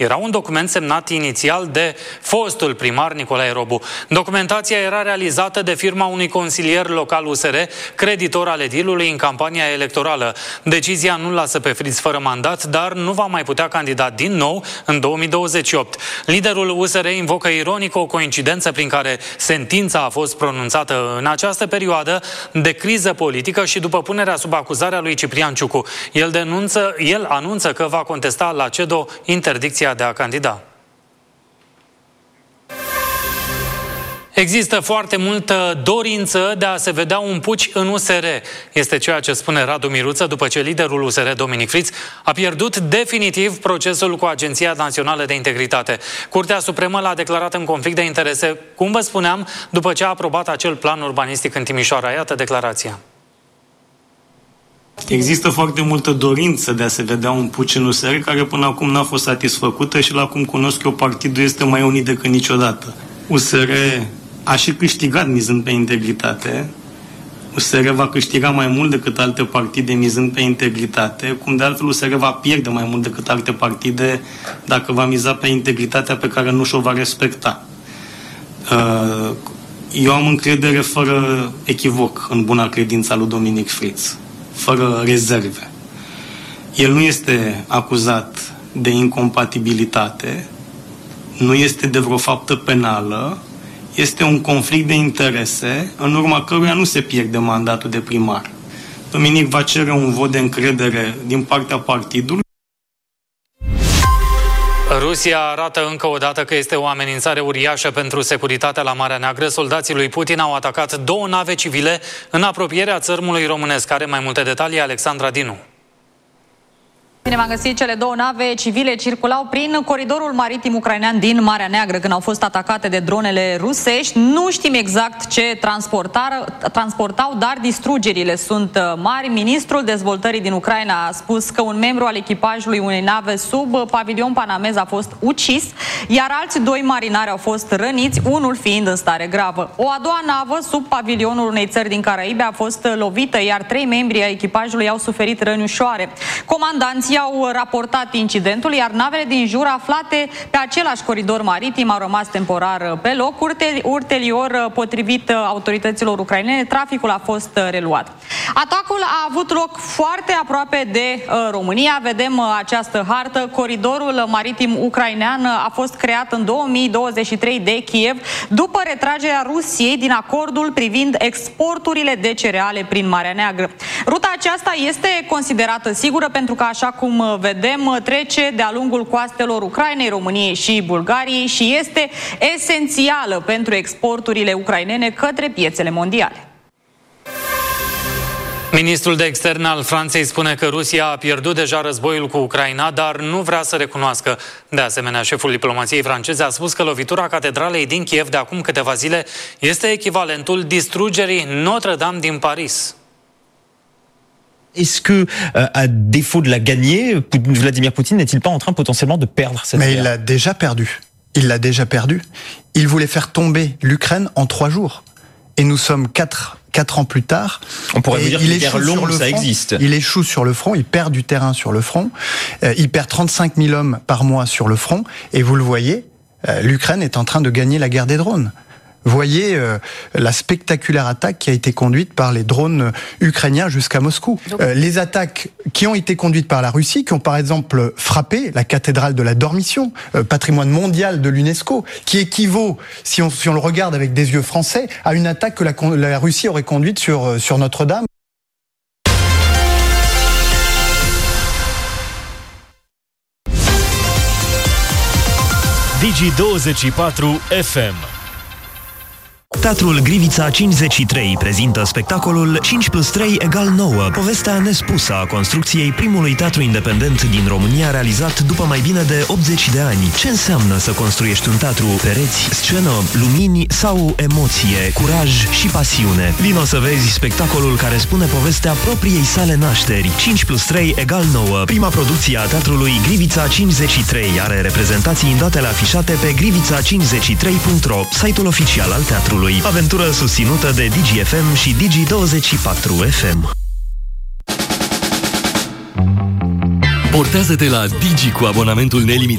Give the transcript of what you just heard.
Era un document semnat inițial de fostul primar Nicolae Robu. Documentația era realizată de firma unui consilier local USR, creditor al edilului în campania electorală. Decizia nu lasă pe Fritz fără mandat, dar nu va mai putea candida din nou în 2028. Liderul USR invocă ironic o coincidență prin care sentința a fost pronunțată în această perioadă de criză politică și după punerea sub acuzare a lui Ciprian Ciucu. El anunță că va contesta la CEDO interdicția de a candida. Există foarte multă dorință de a se vedea un puci în USR. Este ceea ce spune Radu Miruță după ce liderul USR, Dominic Fritz, a pierdut definitiv procesul cu Agenția Națională de Integritate. Curtea Supremă l-a declarat în conflict de interese, cum vă spuneam, după ce a aprobat acel plan urbanistic în Timișoara. Iată declarația. Există foarte multă dorință de a se vedea un puci în USR, care până acum n-a fost satisfăcută și la cum cunosc eu, partidul este mai unit decât niciodată. USR a și câștigat mizând pe integritate. USR va câștiga mai mult decât alte partide mizând pe integritate, cum de altfel USR va pierde mai mult decât alte partide dacă va miza pe integritatea pe care nu și-o va respecta. Eu am încredere fără echivoc în buna credință a lui Dominic Fritz, fără rezerve. El nu este acuzat de incompatibilitate, nu este de vreo faptă penală, este un conflict de interese în urma căruia nu se pierde mandatul de primar. Dominic va cere un vot de încredere din partea partidului. Rusia arată încă o dată că este o amenințare uriașă pentru securitatea la Marea Neagră. Soldații lui Putin au atacat 2 nave civile în apropierea țărmului românesc. Are mai multe detalii Alexandra Dinu. Bine v-am găsit. Cele 2 nave civile circulau prin coridorul maritim ucrainean din Marea Neagră când au fost atacate de dronele rusești. Nu știm exact ce transportau, dar distrugerile sunt mari. Ministrul dezvoltării din Ucraina a spus că un membru al echipajului unei nave sub pavilion panamez a fost ucis, iar alți 2 marinari au fost răniți, unul fiind în stare gravă. O a doua navă sub pavilionul unei țări din Caraibe a fost lovită, iar 3 membri ai echipajului au suferit răni ușoare. Comandanții au raportat incidentul, iar navele din jur aflate pe același coridor maritim au rămas temporar pe loc. Ulterior, potrivit autorităților ucrainene, traficul a fost reluat. Atacul a avut loc foarte aproape de România. Vedem această hartă. Coridorul maritim ucrainean a fost creat în 2023 de Kiev după retragerea Rusiei din acordul privind exporturile de cereale prin Marea Neagră. Ruta aceasta este considerată sigură pentru că, așa cum vedem, trece de-a lungul coastelor Ucrainei, României și Bulgariei și este esențială pentru exporturile ucrainene către piețele mondiale. Ministrul de Externe al Franței spune că Rusia a pierdut deja războiul cu Ucraina, dar nu vrea să recunoască. De asemenea, șeful diplomației franceze a spus că lovitura catedralei din Kiev de acum câteva zile este echivalentul distrugerii Notre-Dame din Paris. Est-ce que, à défaut de la gagner, Vladimir Poutine n'est-il pas en train potentiellement de perdre cette guerre? Mais il l'a déjà perdu. Il l'a déjà perdu. Il voulait faire tomber l'Ukraine en 3 jours. Et nous sommes 4 ans plus tard. On pourrait vous dire que les guerres longues, ça existe. Il échoue sur le front, il perd du terrain sur le front. Il perd 35 000 hommes par mois sur le front. Et vous le voyez, l'Ukraine est en train de gagner la guerre des drones. Voyez la spectaculaire attaque qui a été conduite par les drones ukrainiens jusqu'à Moscou. Les attaques qui ont été conduites par la Russie, qui ont par exemple frappé la cathédrale de la Dormition, patrimoine mondial de l'UNESCO, qui équivaut, si on le regarde avec des yeux français, à une attaque que la Russie aurait conduite sur Notre-Dame. Digi24 FM. Teatrul Grivița 53 prezintă spectacolul 5+3 = povestea nespusă a construcției primului teatru independent din România realizat după mai bine de 80 de ani. Ce înseamnă să construiești un teatru? Pereți, scenă, lumini sau emoție, curaj și pasiune? Vino să vezi spectacolul care spune povestea propriei sale nașteri. 5+3 = 9. Prima producție a teatrului Grivița 53 are reprezentații în datele afișate pe grivița53.ro, site-ul oficial al teatrului. Aventură susținută de DigiFM și Digi24 FM. Portează-te la Digi cu abonamentul nelimitat